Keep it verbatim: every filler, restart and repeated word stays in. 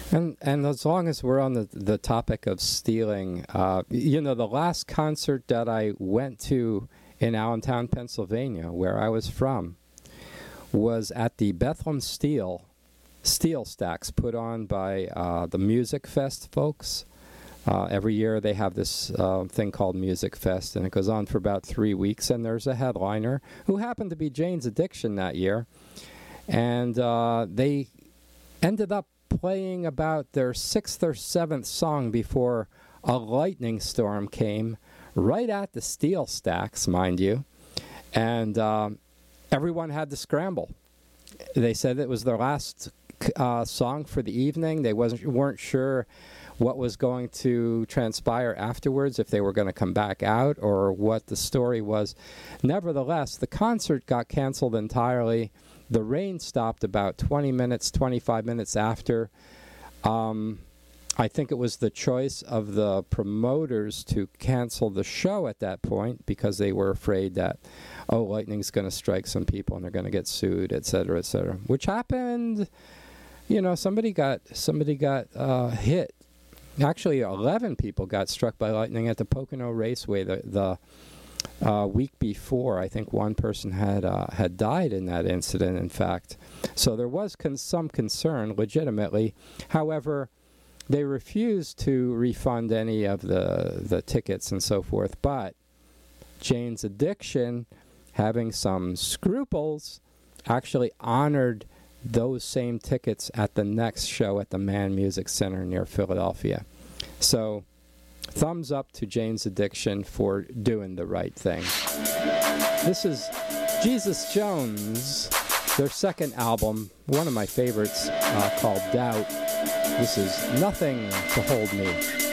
And and as long as we're on the the topic of stealing, uh, you know, the last concert that I went to in Allentown, Pennsylvania, where I was from, was at the Bethlehem Steel Steel Stacks put on by uh, the Music Fest folks. Uh, every year they have this uh, thing called Music Fest, and it goes on for about three weeks. And there's a headliner who happened to be Jane's Addiction that year, and uh, they ended up playing about their sixth or seventh song before a lightning storm came right at the Steel Stacks, mind you, and um, everyone had to scramble. They said it was their last uh, song for the evening. They wasn't weren't sure what was going to transpire afterwards, if they were going to come back out or what the story was. Nevertheless, the concert got canceled entirely. The rain stopped about twenty minutes, twenty-five minutes after. Um, I think it was the choice of the promoters to cancel the show at that point because they were afraid that, oh, lightning's going to strike some people and they're going to get sued, et cetera, et cetera. Which happened, you know, somebody got somebody got uh, hit. Actually, eleven people got struck by lightning at the Pocono Raceway the the uh, week before. I think one person had uh, had died in that incident, in fact. So there was con- some concern, legitimately. However, they refused to refund any of the, the tickets and so forth. But Jane's Addiction, having some scruples, actually honored those same tickets at the next show at the Mann Music Center near Philadelphia. So, thumbs up to Jane's Addiction for doing the right thing. This is Jesus Jones, their second album, one of my favorites, uh, called Doubt. This is Nothing to Hold Me.